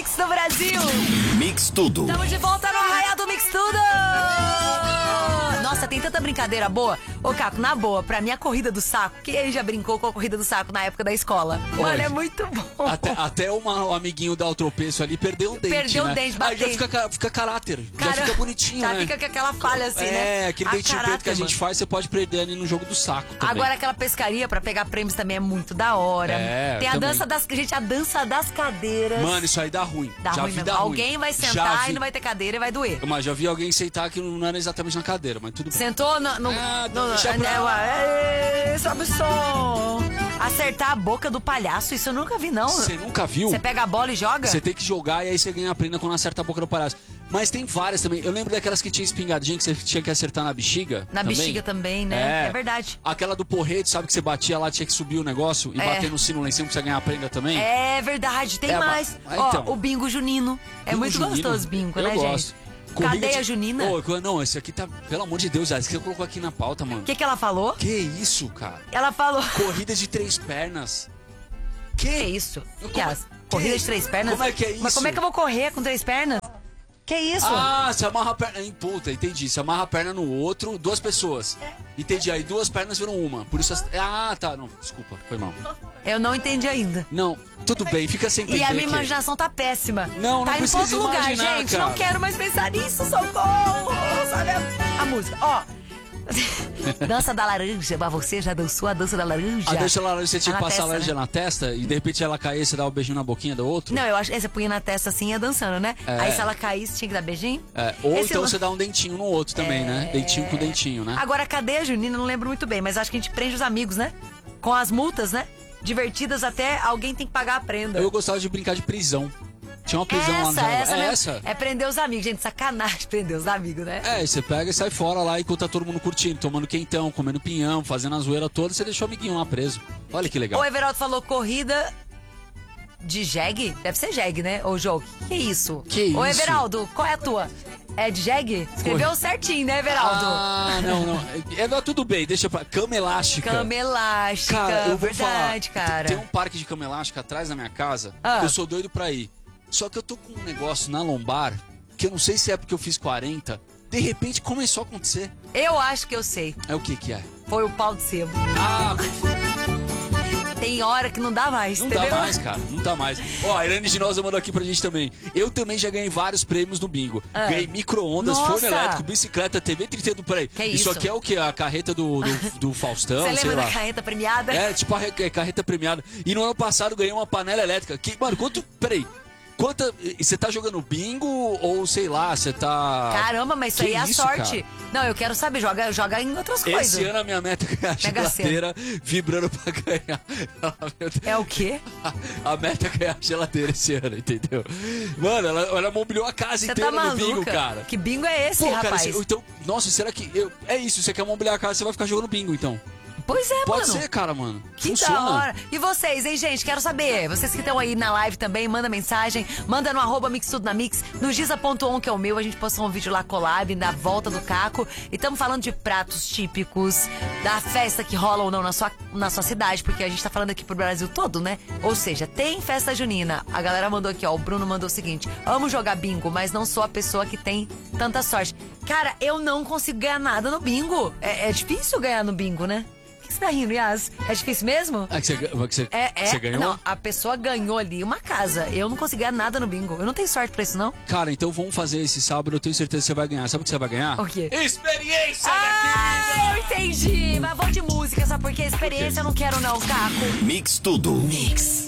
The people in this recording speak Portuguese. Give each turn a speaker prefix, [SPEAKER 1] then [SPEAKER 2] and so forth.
[SPEAKER 1] Mix do Brasil.
[SPEAKER 2] Mix Tudo.
[SPEAKER 1] Estamos de volta no Arraial do Mix Tudo. Nossa, tem tanta brincadeira boa. Ô, Caco, na boa, pra mim a corrida do saco, quem já brincou com a corrida do saco na época da escola? Mano, é muito bom.
[SPEAKER 3] Até um amiguinho dá o tropeço ali, perdeu um dente,
[SPEAKER 1] Perdeu
[SPEAKER 3] né?
[SPEAKER 1] o dente,
[SPEAKER 3] Aí
[SPEAKER 1] bateu.
[SPEAKER 3] já fica caráter, já fica bonitinho,
[SPEAKER 1] já
[SPEAKER 3] né?
[SPEAKER 1] fica com aquela falha assim, né?
[SPEAKER 3] É, aquele
[SPEAKER 1] A
[SPEAKER 3] dentinho preto que a
[SPEAKER 1] caráter,
[SPEAKER 3] gente
[SPEAKER 1] mano.
[SPEAKER 3] faz, você pode perder ali no jogo do saco também.
[SPEAKER 1] Agora aquela pescaria pra pegar prêmios também é muito da hora.
[SPEAKER 3] É,
[SPEAKER 1] tem a
[SPEAKER 3] também.
[SPEAKER 1] dança das... Gente, a dança das cadeiras.
[SPEAKER 3] Mano, isso aí dá ruim.
[SPEAKER 1] Dá
[SPEAKER 3] já
[SPEAKER 1] ruim
[SPEAKER 3] vi
[SPEAKER 1] mesmo.
[SPEAKER 3] dar ruim.
[SPEAKER 1] Alguém vai
[SPEAKER 3] Já
[SPEAKER 1] sentar
[SPEAKER 3] vi.
[SPEAKER 1] e não vai ter cadeira e vai doer.
[SPEAKER 3] Mas já vi alguém sentar que não era exatamente na cadeira, mas tudo bem.
[SPEAKER 1] Sentou no
[SPEAKER 3] deixa pra lá.
[SPEAKER 1] sobe o som. Acertar a boca do palhaço, isso eu nunca vi, não.
[SPEAKER 3] Você nunca viu?
[SPEAKER 1] Você pega a bola e joga?
[SPEAKER 3] Você tem que jogar e aí você ganha a prenda quando acerta a boca do palhaço. Mas tem várias também. Eu lembro daquelas que tinha espingardinha que você tinha que acertar na bexiga.
[SPEAKER 1] Na
[SPEAKER 3] também.
[SPEAKER 1] bexiga também, né? É verdade.
[SPEAKER 3] Aquela do porrete, sabe que você batia lá, tinha que subir o negócio e bater no sino lá em cima pra você ganhar a prenda também?
[SPEAKER 1] É verdade, tem mais.
[SPEAKER 3] então.
[SPEAKER 1] Ó, o bingo junino. É
[SPEAKER 3] Bingo
[SPEAKER 1] muito
[SPEAKER 3] junino,
[SPEAKER 1] gostoso bingo,
[SPEAKER 3] eu
[SPEAKER 1] né,
[SPEAKER 3] gosto.
[SPEAKER 1] gente?
[SPEAKER 3] Corrida
[SPEAKER 1] Cadeia
[SPEAKER 3] de-
[SPEAKER 1] junina.
[SPEAKER 3] Ô, não, esse aqui tá... Pelo amor de Deus, esse que eu colocou aqui na pauta, mano.
[SPEAKER 1] O que ela falou?
[SPEAKER 3] Que isso, cara?
[SPEAKER 1] Ela falou...
[SPEAKER 3] Corrida de 3 pernas.
[SPEAKER 1] Que isso?
[SPEAKER 3] Como-
[SPEAKER 1] Yas? Corrida de 3 pernas?
[SPEAKER 3] Como é que é isso?
[SPEAKER 1] Mas como é que eu vou correr com 3 pernas? Que isso?
[SPEAKER 3] Ah, você amarra a perna... Puta, entendi. Você amarra a perna no outro, 2 pessoas. Entendi, aí 2 pernas viram uma. Por isso... Ah, tá, não, desculpa, foi mal.
[SPEAKER 1] Eu não entendi ainda.
[SPEAKER 3] Não, tudo bem, fica sem entender.
[SPEAKER 1] E a minha
[SPEAKER 3] que-
[SPEAKER 1] imaginação tá péssima.
[SPEAKER 3] Não
[SPEAKER 1] tá indo
[SPEAKER 3] precisa
[SPEAKER 1] pra outro lugar,
[SPEAKER 3] imaginar,
[SPEAKER 1] gente.
[SPEAKER 3] cara.
[SPEAKER 1] Não quero mais pensar nisso, socorro. Sabe a música? Ó. Dança da laranja, mas você já dançou a dança da laranja?
[SPEAKER 3] A dança laranja, você tinha
[SPEAKER 1] Tá
[SPEAKER 3] que
[SPEAKER 1] na
[SPEAKER 3] passar a
[SPEAKER 1] testa,
[SPEAKER 3] laranja
[SPEAKER 1] né?
[SPEAKER 3] na testa e de repente ela cair, você dá um beijinho na boquinha do outro?
[SPEAKER 1] Não, eu acho que você punha na testa assim e ia dançando, né?
[SPEAKER 3] É.
[SPEAKER 1] Aí se ela caísse, tinha que dar beijinho.
[SPEAKER 3] É, ou
[SPEAKER 1] Esse
[SPEAKER 3] então
[SPEAKER 1] lan-
[SPEAKER 3] você dá um dentinho no outro também, né? Dentinho com dentinho, né?
[SPEAKER 1] Agora, a cadeia junina, não lembro muito bem, mas acho que a gente prende os amigos, né? Com as multas, né? Divertidas até alguém tem que pagar a prenda.
[SPEAKER 3] Eu gostava de brincar de prisão. Tinha uma prisão lá no Jaraguá.
[SPEAKER 1] essa,
[SPEAKER 3] É
[SPEAKER 1] mesmo.
[SPEAKER 3] essa?
[SPEAKER 1] É prender os amigos, gente. Sacanagem prender os amigos, né?
[SPEAKER 3] É, e você pega e sai fora lá enquanto tá todo mundo curtindo, tomando quentão, comendo pinhão, fazendo a zoeira toda, você deixou o amiguinho lá preso. Olha que legal.
[SPEAKER 1] O Everaldo falou corrida de jegue? Deve ser jegue, né? Ou jogo. Que isso?
[SPEAKER 3] Que
[SPEAKER 1] Ô,
[SPEAKER 3] isso?
[SPEAKER 1] Everaldo, qual é a tua? É de jegue? Escreveu certinho, né, Everaldo?
[SPEAKER 3] Ah, não. Tudo bem, deixa pra... Cama elástica.
[SPEAKER 1] Cama elástica.
[SPEAKER 3] Cara, eu vou
[SPEAKER 1] verdade,
[SPEAKER 3] falar.
[SPEAKER 1] cara.
[SPEAKER 3] Tem um parque de cama elástica atrás da minha casa,
[SPEAKER 1] Ah.
[SPEAKER 3] que eu sou doido pra ir. Só que eu tô com um negócio na lombar, que eu não sei se é porque eu fiz 40, de repente começou a acontecer.
[SPEAKER 1] Eu acho que eu sei.
[SPEAKER 3] É o que que é?
[SPEAKER 1] Foi o pau de sebo.
[SPEAKER 3] Ah,
[SPEAKER 1] Tem hora que não dá mais,
[SPEAKER 3] não
[SPEAKER 1] entendeu?
[SPEAKER 3] dá mais, cara, não dá mais. Ó, a Irane Ginosa mandou aqui pra gente também. Eu também já ganhei vários prêmios no bingo.
[SPEAKER 1] Ah.
[SPEAKER 3] Ganhei micro-ondas,
[SPEAKER 1] Nossa.
[SPEAKER 3] forno elétrico, bicicleta, TV 32. Peraí,
[SPEAKER 1] Que
[SPEAKER 3] isso
[SPEAKER 1] isso?
[SPEAKER 3] aqui é o que? A carreta do Faustão,
[SPEAKER 1] Você
[SPEAKER 3] sei
[SPEAKER 1] lembra
[SPEAKER 3] lá.
[SPEAKER 1] da carreta premiada?
[SPEAKER 3] É, tipo a carreta premiada. E no ano passado ganhei uma panela elétrica. Que, mano, peraí. Quanta. Você tá jogando bingo ou sei lá, você tá.
[SPEAKER 1] Caramba, mas isso
[SPEAKER 3] Que
[SPEAKER 1] aí é a
[SPEAKER 3] isso,
[SPEAKER 1] sorte.
[SPEAKER 3] cara?
[SPEAKER 1] Não, eu quero saber, joga em outras coisas.
[SPEAKER 3] Esse ano a minha meta é ganhar a
[SPEAKER 1] Mega
[SPEAKER 3] geladeira vibrando pra ganhar.
[SPEAKER 1] É o quê?
[SPEAKER 3] A meta é ganhar a geladeira esse ano, entendeu? Mano, ela mobiliou a casa
[SPEAKER 1] Você
[SPEAKER 3] inteira
[SPEAKER 1] tá
[SPEAKER 3] no bingo,
[SPEAKER 1] maluca?
[SPEAKER 3] cara.
[SPEAKER 1] Que bingo é esse,
[SPEAKER 3] Pô,
[SPEAKER 1] rapaz?
[SPEAKER 3] cara, então, nossa, será que. É isso, você quer mobiliar a casa, você vai ficar jogando bingo, então.
[SPEAKER 1] Pois é,
[SPEAKER 3] Pode
[SPEAKER 1] mano.
[SPEAKER 3] ser, cara, mano.
[SPEAKER 1] Que
[SPEAKER 3] Funciona.
[SPEAKER 1] da hora. E vocês, hein, gente? Quero saber. Vocês que estão aí na live também, manda mensagem. Manda no @mixtudonamix, no giza.on, que é o meu. A gente postou um vídeo lá, collab, na volta do Caco. E estamos falando de pratos típicos, da festa que rola ou não na sua cidade, porque a gente tá falando aqui pro Brasil todo, né? Ou seja, tem festa junina. A galera mandou aqui, ó. O Bruno mandou o seguinte: amo jogar bingo, mas não sou a pessoa que tem tanta sorte. Cara, eu não consigo ganhar nada no bingo. É difícil ganhar no bingo, né? Por que você tá rindo, Yas? É difícil mesmo?
[SPEAKER 3] É que você ganhou?
[SPEAKER 1] Não, a pessoa ganhou ali uma casa. Eu não consegui ganhar nada no bingo. Eu não tenho sorte pra isso, não.
[SPEAKER 3] Cara, então vamos fazer esse sábado, eu tenho certeza que você vai ganhar. Sabe o que você vai ganhar?
[SPEAKER 1] O quê?
[SPEAKER 3] Experiência
[SPEAKER 1] Ah, eu entendi. Mas vou de música, sabe por quê? Experiência eu não quero não, Caco.
[SPEAKER 2] Mix Tudo.
[SPEAKER 1] Mix.